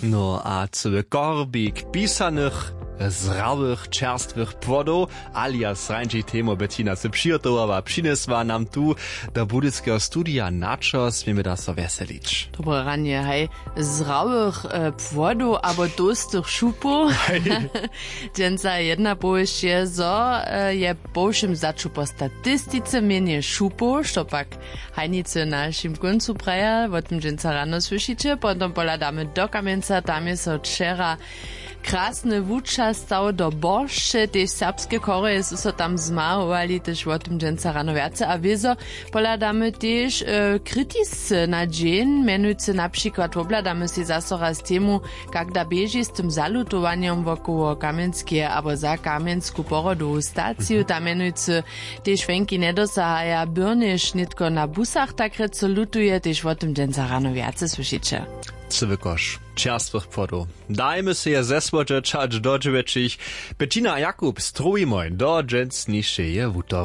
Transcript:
No a cały korbik pisanych, zrawych, czerstwych płodów, alias rańczej temu Bettina se przygotovala, przynesła nam tu do budyckiego studia na čo smiemy da so weselić. Dobre ranie, hej, zrawych płodów albo tłustych szupów. Dżęca jedna powiesz je, zo je powszym zaczu po statystyce mienie szupów, što pak hajnicy na naszym końcu praja, o tym dżęca rano słyszycie, potem poladamy do Kamieńca, tam jest od wczera krasny wučas stał do boršče, tež serbskie koreje su so tam zmahovali, tež o tym dżęca rano viace. A wiezo poladamy tež krytiscy na dżeń, menujcy na przykład obladamy si zaso raz temu, jak da beži z tym zalutowaniem wokoło Kamieńskie albo za Kamieńsku porodową staciju, tam menujcy tež wenki nedosahaja byrniš nitko na busach tak reco lutuje, tež o tym dżęca rano viace słyszycie. Cywykosz, czerstwych płodów. Dajmy się je zesłodzić, aż do dziewięcich. Bettina Jakub, strujmoj do dżęcniejszej wutor.